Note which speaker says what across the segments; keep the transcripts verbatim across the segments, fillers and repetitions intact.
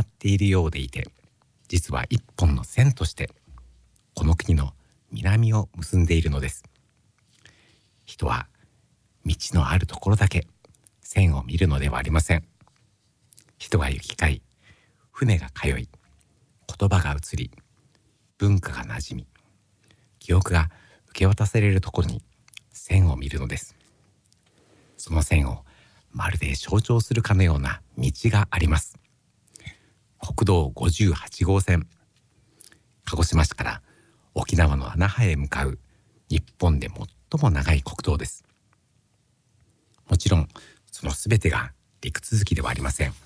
Speaker 1: っているようでいて、実は一本の線としてこの国の南を結んでいるのです。人は道のあるところだけ線を見るのではありません。人が行き交い、船が通い、言葉が移り、文化が馴染み、記憶が受け渡されるところに線を見るのです。その線をまるで象徴するかのような道があります。国道ごじゅうはちごうせん、鹿児島市から沖縄の那覇へ向かう日本で最も長い国道です。もちろんそのすべてが陸続きではありません。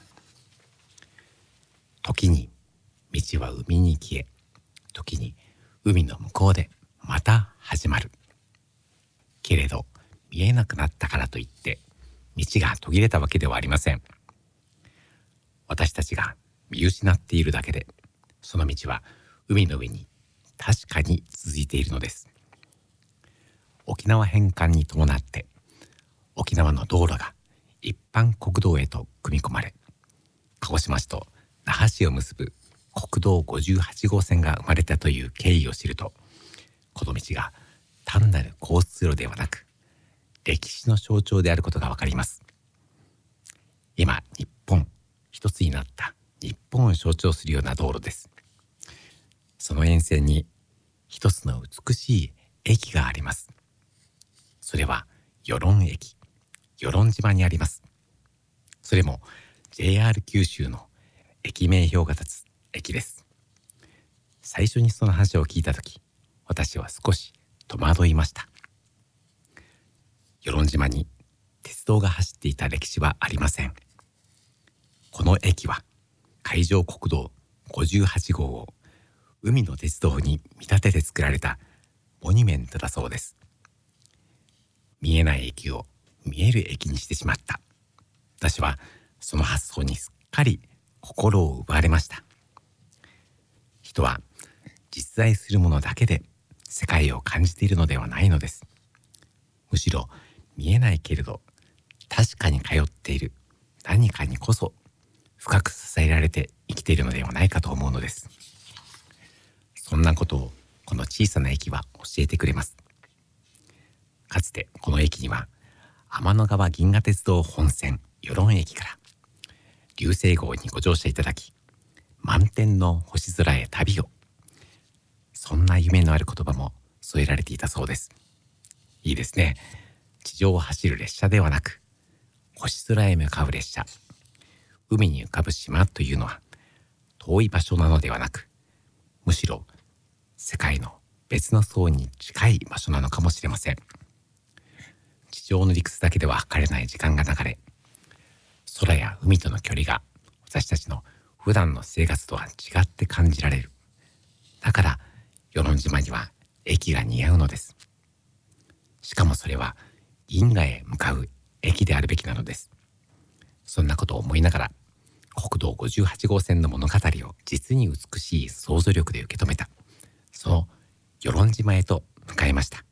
Speaker 1: 時に道は海に消え、時に海の向こうでまた始まる。けれど見えなくなったからといって道が途切れたわけではありません。私たちが見失っているだけで、その道は海の上に確かに続いているのです。沖縄返還に伴って沖縄の道路が一般国道へと組み込まれ、鹿児島市と那覇市を結ぶ国道ごじゅうはちごうせんが生まれたという経緯を知ると、この道が単なる交通路ではなく歴史の象徴であることがわかります。今日本一つになった日本を象徴するような道路です。その沿線に一つの美しい駅があります。それは与論駅、与論島にあります。それも ジェイアール 九州の駅名標が立つ駅です。最初にその話を聞いたとき、私は少し戸惑いました。与論島に鉄道が走っていた歴史はありません。この駅は海上国道ごじゅうはちごうを海の鉄道に見立てて作られたモニュメントだそうです。見えない駅を見える駅にしてしまった。私はその発想にすっかり心を奪われました。人は実在するものだけで世界を感じているのではないのです。むしろ見えないけれど確かに通っている何かにこそ深く支えられて生きているのではないかと思うのです。そんなことをこの小さな駅は教えてくれます。かつてこの駅には天の川銀河鉄道本線与論駅から流星号にご乗車いただき、満天の星空へ旅を、そんな夢のある言葉も添えられていたそうです。いいですね。地上を走る列車ではなく星空へ向かう列車。海に浮かぶ島というのは遠い場所なのではなく、むしろ世界の別の層に近い場所なのかもしれません。地上の理屈だけでは測れない時間が流れ、空や海との距離が私たちの普段の生活とは違って感じられる。だから与論島には駅が似合うのです。しかもそれは銀河へ向かう駅であるべきなのです。そんなことを思いながら国道ごじゅうはちごうせんの物語を実に美しい想像力で受け止めた、その与論島へと向かいました。